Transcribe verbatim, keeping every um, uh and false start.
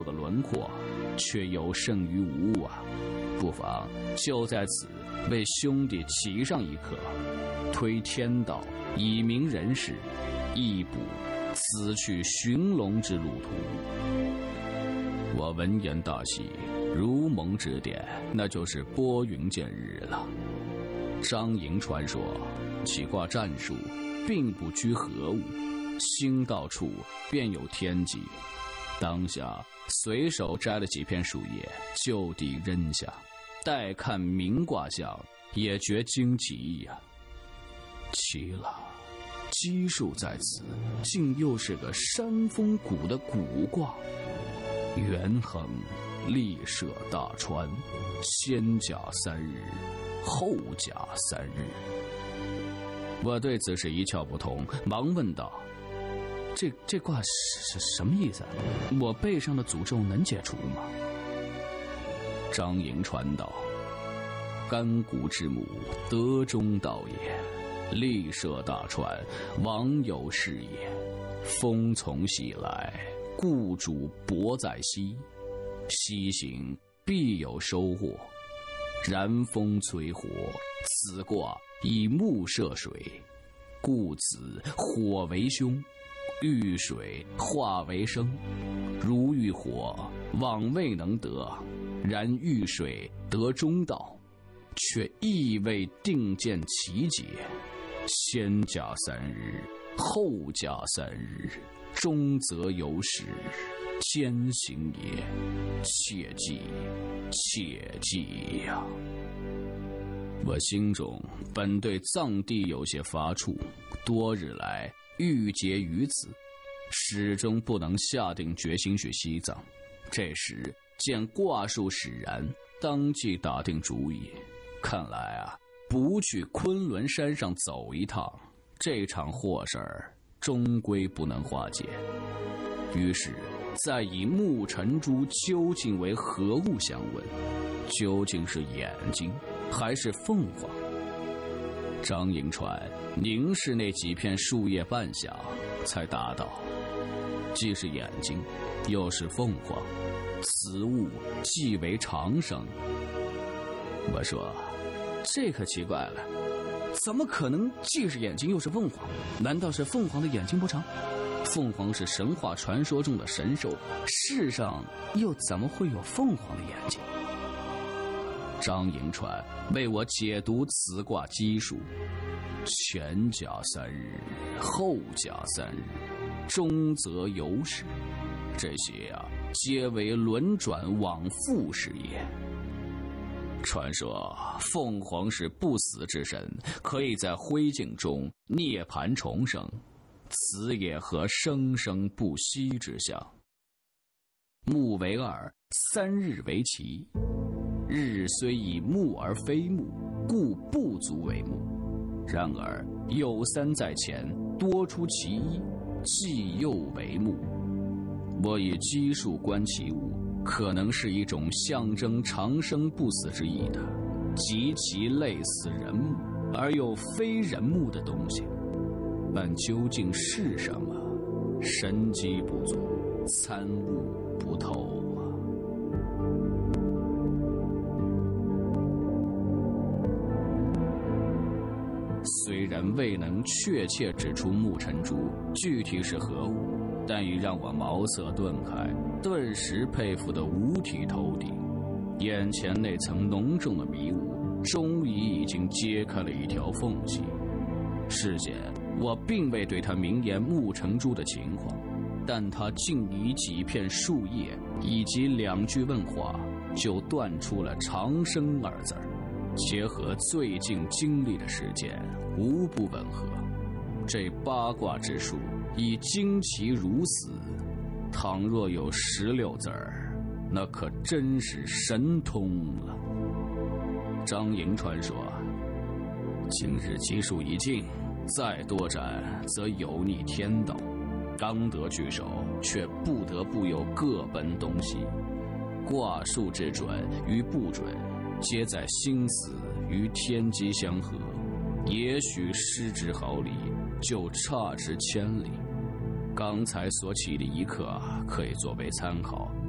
的轮廓，却有胜于无啊！不妨就在此为兄弟起上一课，推天道，以明人事，一补此去寻龙之路途。我闻言大喜，如蒙指点，那就是拨云见日了。张营传说，起卦战术并不拘何物，兴到处便有天机。当下随手摘了几片树叶，就地扔下，待看明卦象，也觉惊奇呀、啊。奇了，奇数在此，竟又是个山峰谷的谷卦。元亨，利涉大川，先甲三日，后甲三日。我对此事一窍不通，忙问道：这这卦是什么意思？我背上的诅咒能解除吗？张营传道：干谷之母，德中道也，利涉大川，王有事也。风从西来，故主薄在西，西行必有收获。然风催火，此卦以木射水，故此火为凶，遇水化为生。如遇火，往未能得，然遇水得中道，却亦未定见其节。先甲三日，后甲三日，中则有始，先行也。切记，切记呀、啊！我心中本对藏地有些发怵，多日来郁结于此，始终不能下定决心去西藏。这时见卦数使然，当即打定主意，看来啊，不去昆仑山上走一趟，这场祸事儿终归不能化解。于是再以木尘珠究竟为何物相问，究竟是眼睛还是凤凰？张营传凝视那几片树叶半晌，才答道：既是眼睛，又是凤凰，此物既为长生。我说：这可奇怪了，怎么可能既是眼睛又是凤凰？难道是凤凰的眼睛不长？凤凰是神话传说中的神兽，世上又怎么会有凤凰的眼睛？张营传为我解读此卦基数：前甲三日，后甲三日，中则有始。这些啊，皆为轮转往复事也。传说凤凰是不死之神，可以在灰烬中涅槃重生，此也和生生不息之象。木为二，三日为奇。日虽以木而非木，故不足为木。然而有三在前，多出其一，既又为木。我以奇数观其物，可能是一种象征长生不死之意的，极其类似人木而又非人木的东西。但究竟是什么，神机不足，参悟不透啊。虽然未能确切指出木尘珠具体是何物，但已让我茅塞顿开，顿时佩服得五体投地。眼前那层浓重的迷雾，终于已经揭开了一条缝隙。事先我并未对他明言木尘珠的情况，但他竟以几片树叶以及两句问话，就断出了长生二字，结合最近经历的事件，无不吻合。这八卦之术已惊奇如此，倘若有十六字儿，那可真是神通了。张营传说：今日奇数已尽，再多战则有逆天道，刚得聚首，却不得不有各奔东西。卦数之准与不准，皆在心思与天机相合，也许失之毫厘，就差之千里。刚才所起的一课可以作为参考，